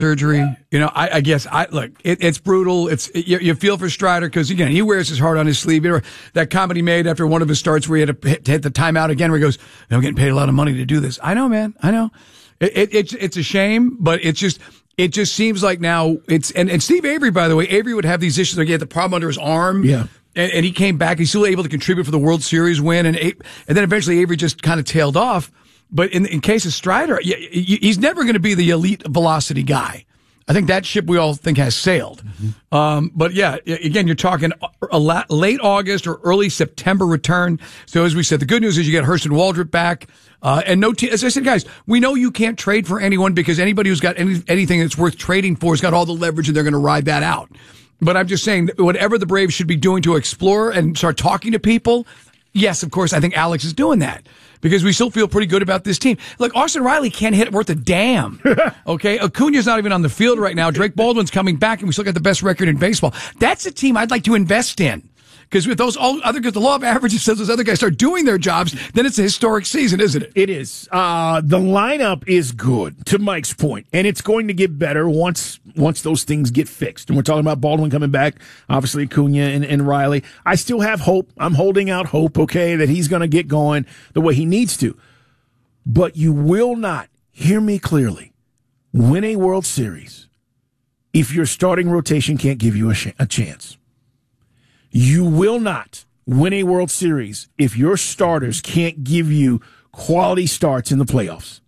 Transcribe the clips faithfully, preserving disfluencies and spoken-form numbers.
surgery. You know, I, I guess I look. It, it's brutal. It's it, you, you feel for Strider because again, he wears his heart on his sleeve. You know, that comment he made after one of his starts where he had to hit, to hit the timeout again, where he goes, "I'm getting paid a lot of money to do this." I know, man. I know. It, it, it's it's a shame, but it's just it just seems like now it's and, and Steve Avery, by the way, Avery would have these issues. Like he had the problem under his arm. Yeah. And, and he came back. He's still able to contribute for the World Series win, and and then eventually Avery just kind of tailed off. But in, in case of Strider, he's never going to be the elite velocity guy. I think that ship we all think has sailed. Mm-hmm. Um, but yeah, again, you're talking a la- late August or early September return. So as we said, the good news is you get Hurston Waldrop back. Uh, and no, te- as I said, guys, we know you can't trade for anyone because anybody who's got any, anything that's worth trading for has got all the leverage and they're going to ride that out. But I'm just saying that whatever the Braves should be doing to explore and start talking to people, yes, of course, I think Alex is doing that. Because we still feel pretty good about this team. Look, Austin Riley can't hit worth a damn. Okay? Acuna's not even on the field right now. Drake Baldwin's coming back, and we still got the best record in baseball. That's a team I'd like to invest in. Because with those all other, because the law of averages says those other guys start doing their jobs, then it's a historic season, isn't it? It is. Uh, the lineup is good, to Mike's point, and it's going to get better once once those things get fixed. And we're talking about Baldwin coming back, obviously Acuna and, and Riley. I still have hope. I'm holding out hope, okay, that he's going to get going the way he needs to. But you will not, hear me clearly, win a World Series if your starting rotation can't give you a, sh- a chance. You will not win a World Series if your starters can't give you quality starts in the playoffs.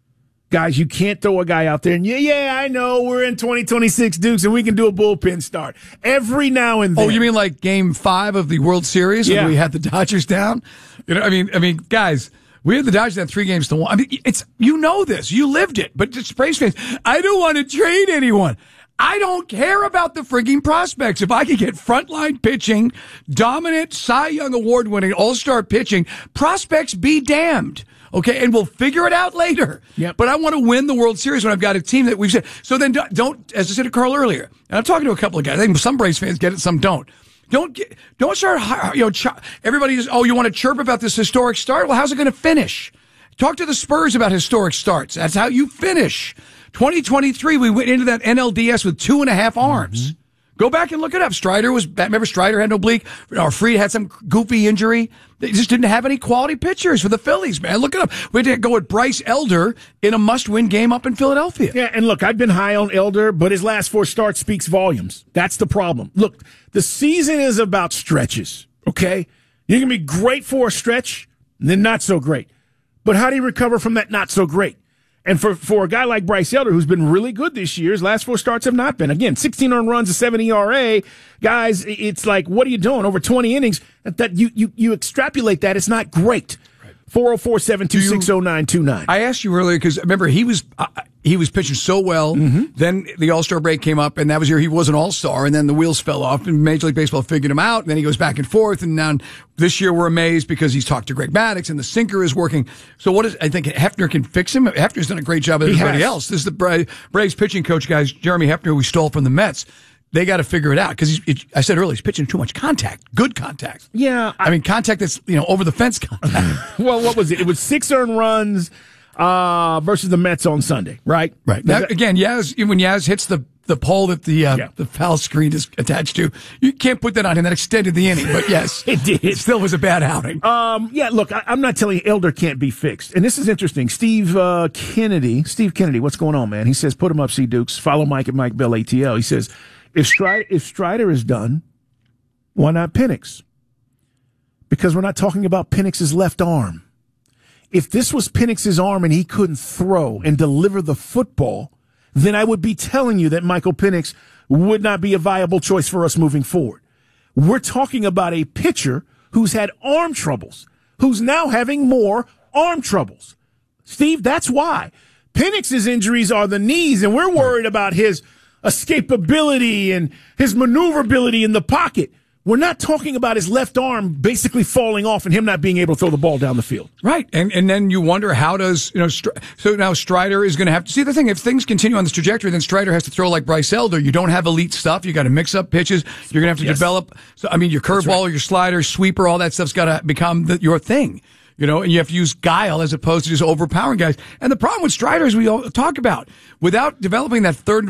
Guys, you can't throw a guy out there and, yeah, yeah, I know, we're in twenty twenty-six, Dukes, and we can do a bullpen start. Every now and then. Oh, you mean like game five of the World Series yeah. when we had the Dodgers down? You know, I mean, I mean, guys, we had the Dodgers down three games to one. I mean, it's, you know this. You lived it. But just Braves fans, I don't want to trade anyone. I don't care about the frigging prospects. If I can get frontline pitching, dominant, Cy Young award-winning, all-star pitching, prospects be damned. Okay, and we'll figure it out later. Yep. But I want to win the World Series when I've got a team that we've said. So then don't, as I said to Carl earlier, and I'm talking to a couple of guys. I think some Braves fans get it, some don't. Don't get, don't start, you know, ch- everybody just, oh, you want to chirp about this historic start? Well, how's it going to finish? Talk to the Spurs about historic starts. That's how you finish. twenty twenty-three, we went into that N L D S with two and a half arms. Mm-hmm. Go back and look it up. Strider was, remember Strider had no oblique, or Fried had some goofy injury. They just didn't have any quality pitchers for the Phillies, man. Look it up. We had to go with Bryce Elder in a must-win game up in Philadelphia. Yeah, and look, I've been high on Elder, but his last four starts speaks volumes. That's the problem. Look, the season is about stretches, okay? You're going to be great for a stretch, and then not so great. But how do you recover from that not so great? And for, for a guy like Bryce Elder, who's been really good this year, his last four starts have not been. Again, sixteen earned runs, a seven E R A. Guys, it's like, what are you doing? Over twenty innings, that, that you, you, you extrapolate that, it's not great. four oh four, seven two six, oh nine two nine. I asked you earlier because remember he was uh, he was pitching so well. Mm-hmm. Then the All-Star break came up, and that was the year he was an All-Star, and then the wheels fell off, and Major League Baseball figured him out. And then he goes back and forth, and now this year we're amazed because he's talked to Greg Maddux, and the sinker is working. So what is I think Hefner can fix him. Hefner's done a great job with everybody else. This is the Bra- Braves pitching coach, guys. Jeremy Hefner, who we stole from the Mets. They got to figure it out because I said earlier he's pitching too much contact, good contact. Yeah, I, I mean contact that's you know over the fence contact. Well, what was it? It was six earned runs uh, versus the Mets on Sunday, right? Right. Now, again, Yaz when Yaz hits the the pole that the uh, yeah. the foul screen is attached to, you can't put that on him. That extended the inning, but yes, it did. It still was a bad outing. Um, yeah. Look, I, I'm not telling you Elder can't be fixed, and this is interesting. Steve uh, Kennedy, Steve Kennedy, what's going on, man? He says, "Put him up, C Dukes. Follow Mike at Mike Bell A T L." He says. If Strider, if Strider is done, why not Penix? Because we're not talking about Penix's left arm. If this was Penix's arm and he couldn't throw and deliver the football, then I would be telling you that Michael Penix would not be a viable choice for us moving forward. We're talking about a pitcher who's had arm troubles, who's now having more arm troubles. Steve, that's why. Penix's injuries are the knees, and we're worried about his escapability and his maneuverability in the pocket. We're not talking about his left arm basically falling off and him not being able to throw the ball down the field. Right. And and then you wonder how does, you know, Str- so now Strider is going to have to see the thing. If things continue on this trajectory, then Strider has to throw like Bryce Elder. You don't have elite stuff. You got to mix up pitches. You're going to have to yes. develop. So, I mean, your curveball, right. your slider, sweeper, all that stuff's got to become the, your thing. You know, and you have to use guile as opposed to just overpowering guys. And the problem with Strider, as we all talk about, without developing that third